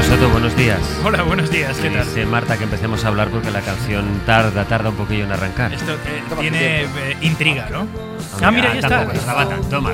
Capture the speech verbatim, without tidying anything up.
Soto, buenos días. Hola, buenos días, ¿qué tal? Dice Marta que empecemos a hablar porque la canción tarda, tarda un poquillo en arrancar. Esto eh, tiene eh, intriga, ¿no? Hombre, Ah, mira, ahí está. tampoco, no la bata. Toma,